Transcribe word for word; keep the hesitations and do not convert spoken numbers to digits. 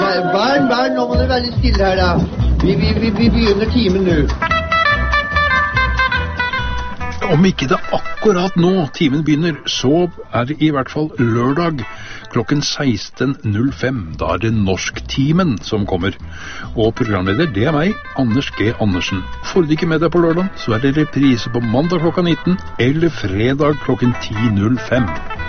barn, barn, nå må dere være litt stille her da. Vi, vi, vi, vi begynner timen nå. Om ikke det akkurat nå timen begynner, så er det i hvert fall lørdag klokken seksten null fem. Da er det Norsktimen som kommer. Og programleder, det er meg, Anders G. Andersen. Får du ikke med deg på lørdag, så er det reprise på mandag klokka nitten, eller fredag klokken ti null fem.